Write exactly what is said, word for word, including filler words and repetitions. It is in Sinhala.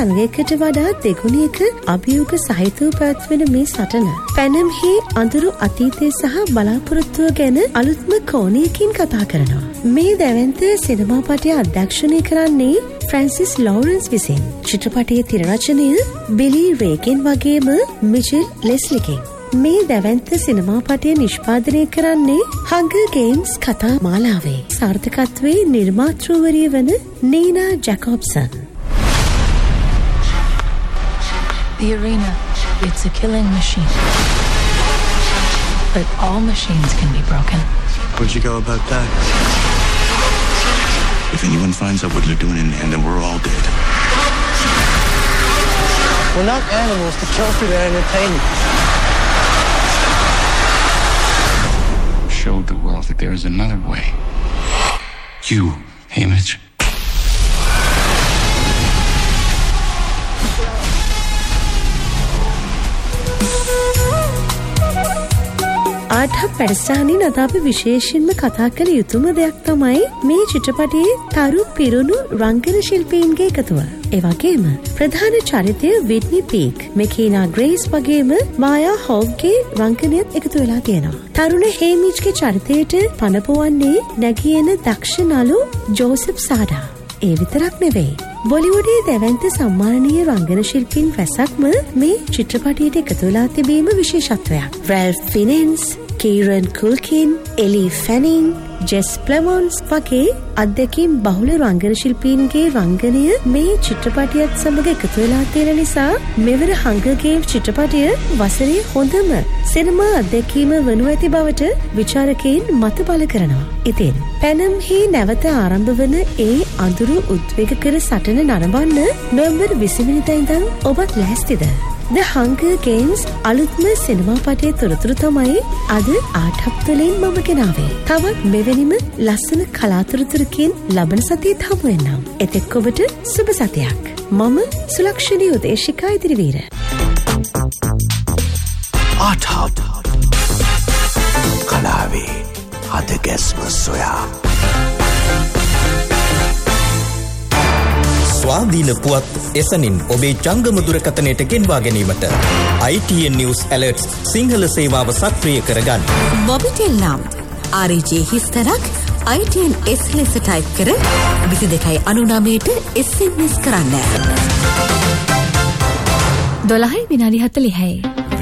තරගයකට වඩා දෙගුණයක අභියෝග සහිතව පැවැත්වෙන මේ සටන පැනම්හි අඳුරු අතීතය සහ බලාපොරොත්තුව ගැන අලුත්ම කෝණයකින් කතා කරනවා. මේ දැවැන්ත සිනමාපටය අධ්‍යක්ෂණය කරන්නේ ෆ්‍රැන්සිස් ලෝරන්ස් විසින්. චිත්‍රපටයේ තිරරචනය බිලි රේගෙන් වගේම මිචෙල් ලෙස්ලිගෙන්. මේ දැවැන්ත සිනමාපටය නිෂ්පාදනය කරන්නේ හංගර් ගේම්ස් කතා මාලාවේ සාර්ථකත්වයේ නිර්මාතෘවරිය වන නීනා ජැකොබ්සන්. The arena, it's a killing machine. But all machines can be broken. Where'd you go about that? If anyone finds out what you're doing in there, then we're all dead. We're not animals to kill for their entertainment. Show the world that there is another way. You, Image. ආටහක් වැඩසටහනින් අද අපි විශේෂයෙන්ම කතා කළ යුතුම දෙයක් තමයි මේ චිත්‍රපටයේ තරු පිරුණු රංගන ශිල්පීන්ගේ එකතුව. ඒ වගේම ප්‍රධාන චරිතය විට්නි පීක්, මෙකීනා ග්‍රේස් වගේම මායා හෝග්ගේ රංගනයත් එකතු වෙලා තියෙනවා. තරුණ හේමිච්ගේ චරිතයට පනපුවන්නේ නැගියන දක්ෂ නළු ජෝසප් සාඩා. ඒ විතරක් නෙවෙයි. බොලිවුඩයේ දැවැන්ත සම්මානීය රංගන ශිල්පීන් රැසක්ම මේ චිත්‍රපටයට එකතු වෙලා තිබීම විශේෂත්වයක්. රැල්ෆ් ෆිනෙන්ස්, කීරන් කුල්කින්, එලි ෆැනින්, ජෙස් ප්ලෙමොන්ස් වගේ අධ්‍යක්ීම් බහුල රංගන ශිල්පීන්ගේ රංගනය මේ චිත්‍රපටියත් සමග එකතු වෙලා තියෙන නිසා මෙවර හංගර් ගේම්ස් චිත්‍රපටය වසරේ හොඳම සිනමා අධ්‍යක්ීම වනු ඇති බවට විචාරකයින් මත පළ කරනවා. ඉතින් පැනම්හි නැවත ආරම්භ වන ඒ අඳුරු උද්වේගකර සටන නරඹන්න නොවැම්බර් විසි වෙනිදා ඉඳන් ඔබත් ලැස්තිද? The Hunger Games අලුත්ම සිනමාපටයේ තොරතුරු තමයි අද ආටහක් තුළින් මම ගෙනාවේ. තවත් මෙවැනිම ලස්සන කලාතුරතුරකින් ලබන සතියේත් හමු වෙන්නම්. එතෙක් ඔබට සුබ සතියක්. මම සුලක්ෂණී උදේශිකා ඉදිරිවීර. ආටහක් කලාවේ අද ගැස්ම සොයා ස්වාධීන පුවත් එසනින් ඔබේ ජංගම දුරකථනයට ගෙන්වා ගැනීමට I T N News Alerts Sinhala සේවාව සක්‍රිය කරගන්න. මොබිටෙල් නම් R J හිස්තරක් I T N S ලෙස ටයිප් කර විසි දෙකයි අනූනවයට S M S කරන්න. දොළහයි විනාඩි හතළිහයි.